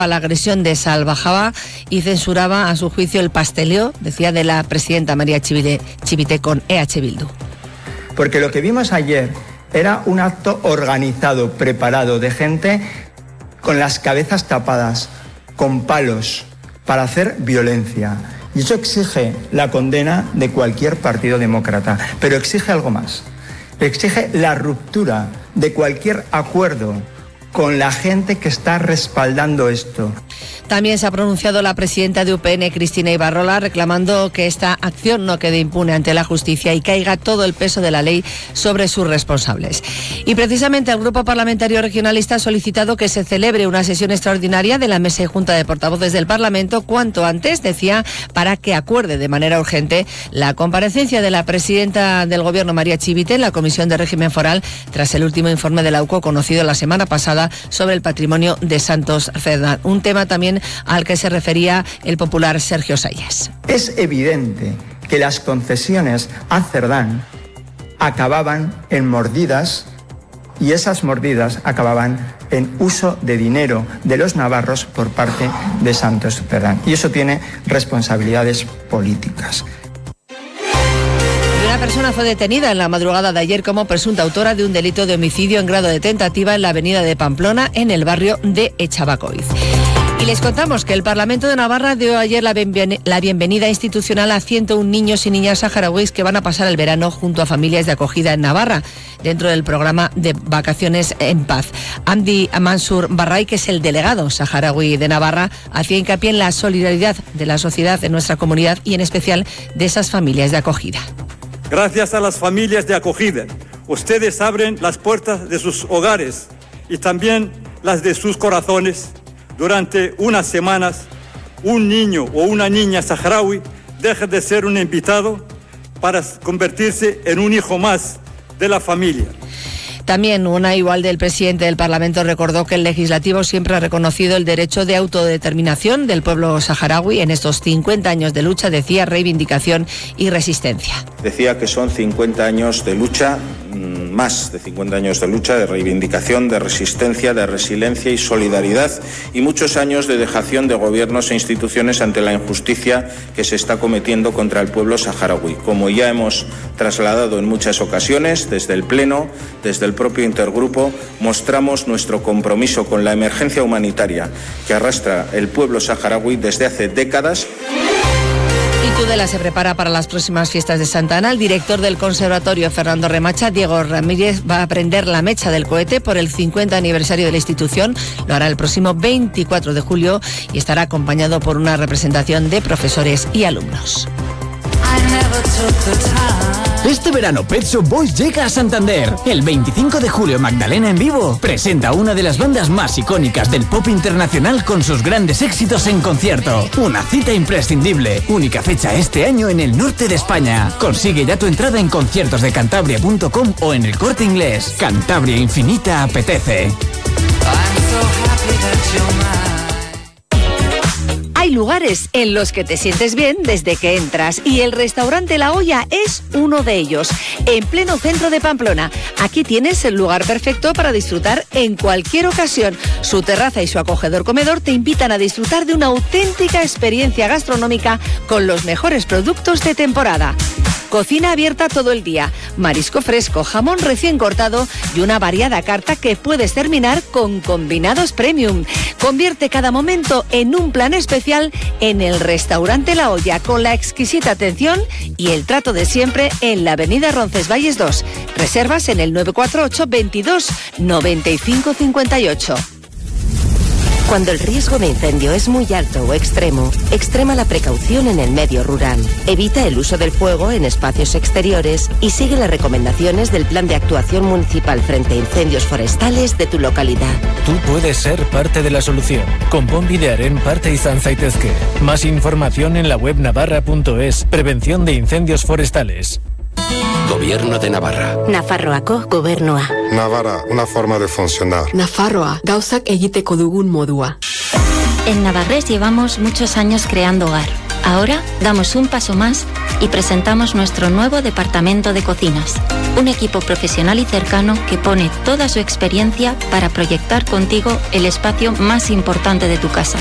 a la agresión de Salvajaba y censuraba a su juicio el pasteleo, decía, de la presidenta María Chivite con EH Bildu. Porque lo que vimos ayer era un acto organizado, preparado, de gente con las cabezas tapadas, con palos, para hacer violencia. Y eso exige la condena de cualquier partido demócrata, pero exige algo más. Exige la ruptura de cualquier acuerdo con la gente que está respaldando esto. También se ha pronunciado la presidenta de UPN, Cristina Ibarrola, reclamando que esta acción no quede impune ante la justicia y caiga todo el peso de la ley sobre sus responsables. Y precisamente el Grupo Parlamentario Regionalista ha solicitado que se celebre una sesión extraordinaria de la Mesa y Junta de Portavoces del Parlamento cuanto antes, decía, para que acuerde de manera urgente la comparecencia de la presidenta del Gobierno, María Chivite, en la Comisión de Régimen Foral, tras el último informe de la UCO conocido la semana pasada sobre el patrimonio de Santos Cerdán. Un tema también al que se refería el popular Sergio Sayas. Es evidente que las concesiones a Cerdán acababan en mordidas y esas mordidas acababan en uso de dinero de los navarros por parte de Santos Cerdán. Y eso tiene responsabilidades políticas. Una persona fue detenida en la madrugada de ayer como presunta autora de un delito de homicidio en grado de tentativa en la avenida de Pamplona, en el barrio de Echabacoiz. Y les contamos que el Parlamento de Navarra dio ayer la bienvenida institucional a 101 niños y niñas saharauis que van a pasar el verano junto a familias de acogida en Navarra, dentro del programa de Vacaciones en Paz. Amdi Mansur Barray, que es el delegado saharaui de Navarra, hacía hincapié en la solidaridad de la sociedad en nuestra comunidad y en especial de esas familias de acogida. Gracias a las familias de acogida, ustedes abren las puertas de sus hogares y también las de sus corazones. Durante unas semanas, un niño o una niña saharaui deja de ser un invitado para convertirse en un hijo más de la familia. También una igual del presidente del Parlamento recordó que el Legislativo siempre ha reconocido el derecho de autodeterminación del pueblo saharaui en estos 50 años de lucha, decía, reivindicación y resistencia. Decía que son 50 años de lucha, más de 50 años de lucha, de reivindicación, de resistencia, de resiliencia y solidaridad, y muchos años de dejación de gobiernos e instituciones ante la injusticia que se está cometiendo contra el pueblo saharaui. Como ya hemos trasladado en muchas ocasiones, desde el Pleno, desde el propio intergrupo, mostramos nuestro compromiso con la emergencia humanitaria que arrastra el pueblo saharaui desde hace décadas. Y Tudela se prepara para las próximas fiestas de Santa Ana. El director del Conservatorio, Fernando Remacha, Diego Ramírez, va a prender la mecha del cohete por el 50 aniversario de la institución. Lo hará el próximo 24 de julio y estará acompañado por una representación de profesores y alumnos. Este verano Pet Shop Boys llega a Santander. El 25 de julio Magdalena en vivo presenta una de las bandas más icónicas del pop internacional con sus grandes éxitos en concierto. Una cita imprescindible. Única fecha este año en el norte de España. Consigue ya tu entrada en conciertosdecantabria.com o en El Corte Inglés. Cantabria Infinita apetece. Hay lugares en los que te sientes bien desde que entras y el restaurante La Olla es uno de ellos, en pleno centro de Pamplona. Aquí tienes el lugar perfecto para disfrutar en cualquier ocasión. Su terraza y su acogedor comedor te invitan a disfrutar de una auténtica experiencia gastronómica con los mejores productos de temporada. Cocina abierta todo el día, marisco fresco, jamón recién cortado y una variada carta que puedes terminar con combinados premium. Convierte cada momento en un plan especial en el restaurante La Olla, con la exquisita atención y el trato de siempre en la avenida Roncesvalles 2. Reservas en el 948 22 95 58. Cuando el riesgo de incendio es muy alto o extremo, extrema la precaución en el medio rural. Evita el uso del fuego en espacios exteriores y sigue las recomendaciones del Plan de Actuación Municipal frente a incendios forestales de tu localidad. Tú puedes ser parte de la solución. Konponbidearen parte izan zaitezke. Más información en la web navarra.es. Prevención de incendios forestales. Gobierno de Navarra. Nafarroako gobernua. Navarra, una forma de funcionar. Nafarroa, gauzak egiteko dugun modua. En Navarrés llevamos muchos años creando hogar. Ahora damos un paso más y presentamos nuestro nuevo departamento de cocinas. Un equipo profesional y cercano que pone toda su experiencia para proyectar contigo el espacio más importante de tu casa.